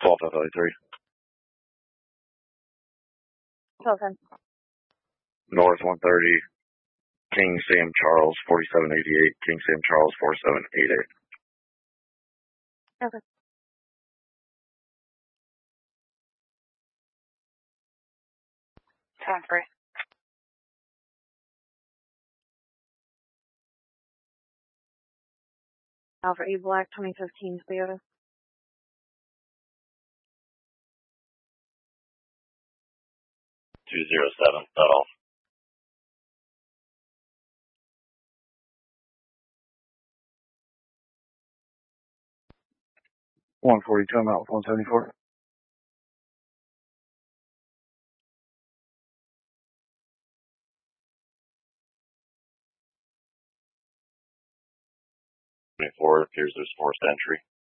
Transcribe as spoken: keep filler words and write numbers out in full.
twelve F L A three. twelve ten. North one thirty, King Sam Charles, forty-seven eighty-eight, King Sam Charles, forty-seven eighty-eight. Okay. Time free. Alpha E Black, twenty fifteen Toyota. two zero seven, that all. one forty-two, I'm out with one seventy-four. twenty-four, appears there's forced entry.